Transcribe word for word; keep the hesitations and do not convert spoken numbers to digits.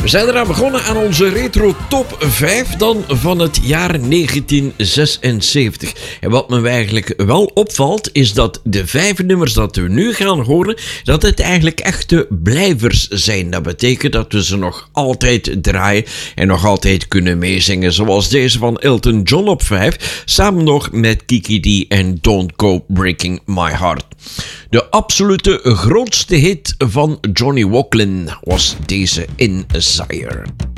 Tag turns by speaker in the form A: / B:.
A: We zijn eraan begonnen aan onze retro top vijf dan van het jaar negentien zesenzeventig. En wat me eigenlijk wel opvalt is dat de vijf nummers dat we nu gaan horen, dat het eigenlijk echte blijvers zijn. Dat betekent dat we ze nog altijd draaien en nog altijd kunnen meezingen. Zoals deze van Elton John op vijf, samen nog met Kiki D en Don't Go Breaking My Heart. De absolute grootste hit van Johnny Walklin was deze In Zaire.